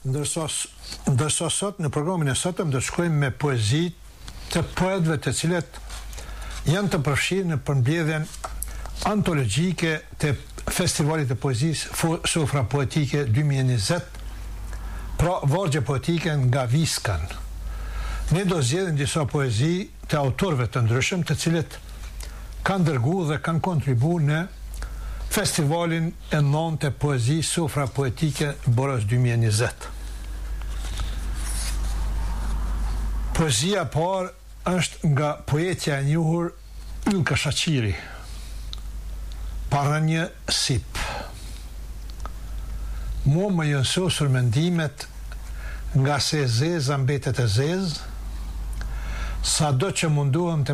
Ndërsa sot në programin e sotëm do shkojmë me poezi të poetëve të cilët janë të përfshirë në përmbledhjen antologjike të Festivalit të Poezisë Sofra Poetike 2020, pra vargje poetike nga Viskan. Ne do zgjedhim disa poezi të autorëve të ndryshëm, të cilët kanë dërguar dhe kanë kontribuar në Festivalin e 9 të Poezisë Sofra Poetike Boros 2020. Poezia parë është nga poetja e njohur Ylka Shaqiri, Para një sip. Mua më janë sosur mendimet nga se zeza mbetet e zezë, sa do që munduam të